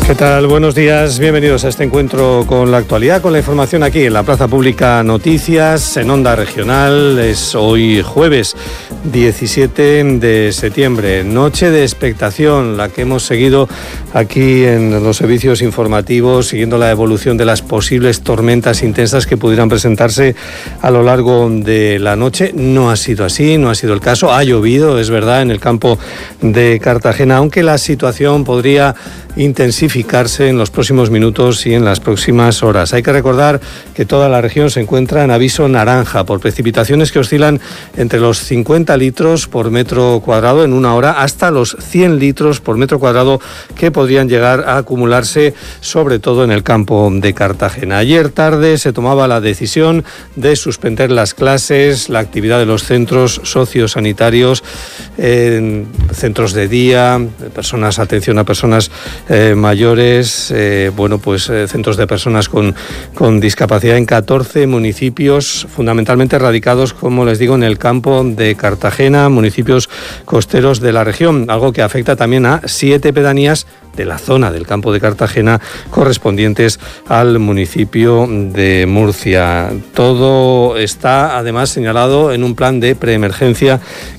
¿Qué tal? Buenos días, bienvenidos a este encuentro con la actualidad, con la información aquí en la Plaza Pública Noticias, en Onda Regional. Es hoy jueves 17 de septiembre, noche de expectación, la que hemos seguido aquí en los servicios informativos, siguiendo la evolución de las posibles tormentas intensas que pudieran presentarse a lo largo de la noche. No ha sido así, no ha sido el caso. Ha llovido, es verdad, en el campo de Cartagena, aunque la situación podría intensificarse en los próximos minutos y en las próximas horas. Hay que recordar que toda la región se encuentra en aviso naranja por precipitaciones que oscilan entre los 50 litros por metro cuadrado en una hora hasta los 100 litros por metro cuadrado que podrían llegar a acumularse sobre todo en el campo de Cartagena. Ayer tarde se tomaba la decisión de suspender las clases, la actividad de los centros sociosanitarios, centros de día, atención a personas mayores, centros de personas con discapacidad en 14 municipios, fundamentalmente radicados, como les digo, en el campo de Cartagena, municipios costeros de la región, algo que afecta también a 7 pedanías de la zona del campo de Cartagena correspondientes al municipio de Murcia. Todo está además señalado en un plan de preemergencia